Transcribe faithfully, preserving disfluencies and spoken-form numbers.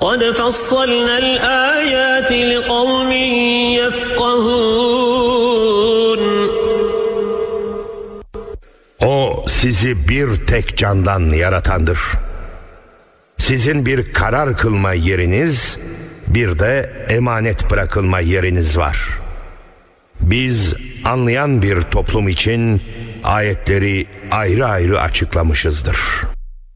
قَدْ فَصَّلْنَا الْآيَاتِ لِقَوْمٍ يَفْقَهُونَ. O sizi bir tek candan yaratandır. Sizin bir karar kılma yeriniz, bir de emanet bırakılma yeriniz var. Biz anlayan bir toplum için ayetleri ayrı ayrı açıklamışızdır.